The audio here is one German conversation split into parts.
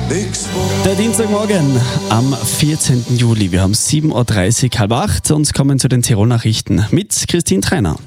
Der Dienstagmorgen am 14. Juli. Wir haben 7.30 Uhr, 7:30 und kommen zu den Tirol-Nachrichten mit Christine Trainer.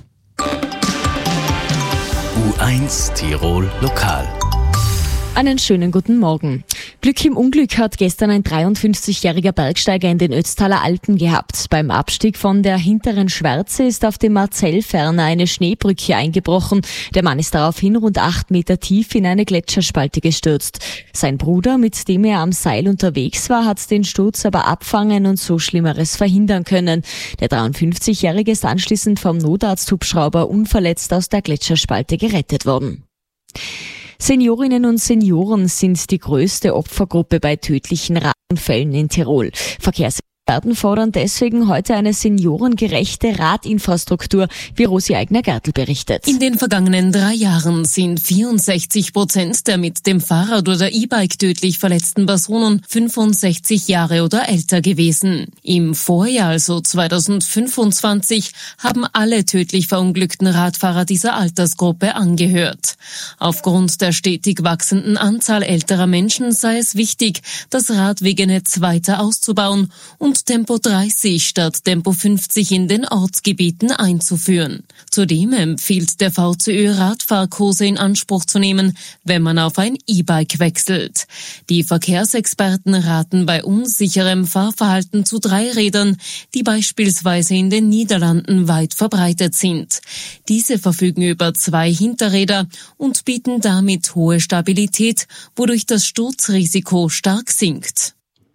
U1 Tirol Lokal. Einen schönen guten Morgen. Glück im Unglück hat gestern ein 53-jähriger Bergsteiger in den Ötztaler Alpen gehabt. Beim Abstieg von der hinteren Schwärze ist auf dem Marzellferner eine Schneebrücke eingebrochen. Der Mann ist daraufhin rund 8 Meter tief in eine Gletscherspalte gestürzt. Sein Bruder, mit dem er am Seil unterwegs war, hat den Sturz aber abfangen und so Schlimmeres verhindern können. Der 53-jährige ist anschließend vom Notarzthubschrauber unverletzt aus der Gletscherspalte gerettet worden. Seniorinnen und Senioren sind die größte Opfergruppe bei tödlichen Radunfällen in Tirol. Verkehrsexperten fordern deswegen heute eine seniorengerechte Radinfrastruktur, wie Rosi Eigner-Gertl berichtet. In den vergangenen 3 Jahren sind 64% der mit dem Fahrrad oder E-Bike tödlich verletzten Personen 65 Jahre oder älter gewesen. Im Vorjahr, also 2025, haben alle tödlich verunglückten Radfahrer dieser Altersgruppe angehört. Aufgrund der stetig wachsenden Anzahl älterer Menschen sei es wichtig, das Radwegenetz weiter auszubauen und Tempo 30 statt Tempo 50 in den Ortsgebieten einzuführen. Zudem empfiehlt der VCÖ, Radfahrkurse in Anspruch zu nehmen, wenn man auf ein E-Bike wechselt. Die Verkehrsexperten raten bei unsicherem Fahrverhalten zu Dreirädern, die beispielsweise in den Niederlanden weit verbreitet sind. Diese verfügen über 2 Hinterräder und bieten damit hohe Stabilität, wodurch das Sturzrisiko stark sinkt.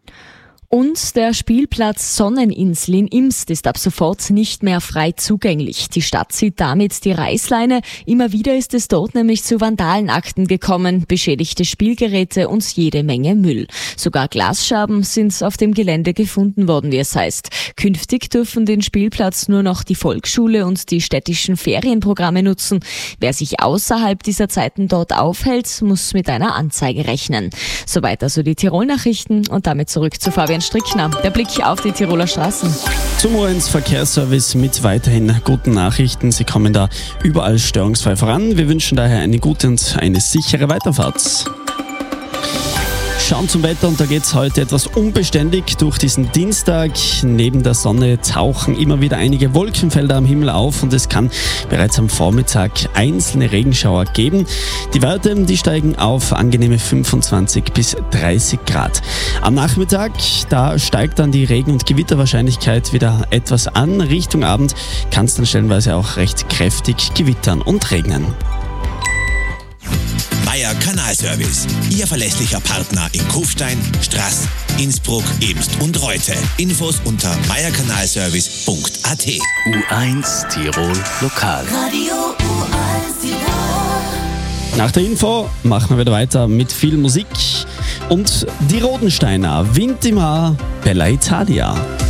Und der Spielplatz Sonneninsel in Imst ist ab sofort nicht mehr frei zugänglich. Die Stadt zieht damit die Reißleine. Immer wieder ist es dort nämlich zu Vandalenakten gekommen, beschädigte Spielgeräte und jede Menge Müll. Sogar Glasscherben sind auf dem Gelände gefunden worden, wie es heißt. Künftig dürfen den Spielplatz nur noch die Volksschule und die städtischen Ferienprogramme nutzen. Wer sich außerhalb dieser Zeiten dort aufhält, muss mit einer Anzeige rechnen. Soweit also die Tirol-Nachrichten und damit zurück zu Fabian Strickner. Der Blick auf die Tiroler Straßen. Zum U1 Verkehrsservice mit weiterhin guten Nachrichten. Sie kommen da überall störungsfrei voran. Wir wünschen daher eine gute und eine sichere Weiterfahrt. Schauen zum Wetter und da geht es heute etwas unbeständig durch diesen Dienstag. Neben der Sonne tauchen immer wieder einige Wolkenfelder am Himmel auf und es kann bereits am Vormittag einzelne Regenschauer geben. Die Werte, die steigen auf angenehme 25 bis 30 Grad. Am Nachmittag, da steigt dann die Regen- und Gewitterwahrscheinlichkeit wieder etwas an. Richtung Abend kann es dann stellenweise auch recht kräftig gewittern und regnen. Meier Kanalservice. Ihr verlässlicher Partner in Kufstein, Straß, Innsbruck, Emst und Reute. Infos unter meierkanalservice.at. U1 Tirol Lokal. Radio U1 Tirol. Nach der Info machen wir wieder weiter mit viel Musik und die Rodensteiner, Wind im Haar, Bella Italia.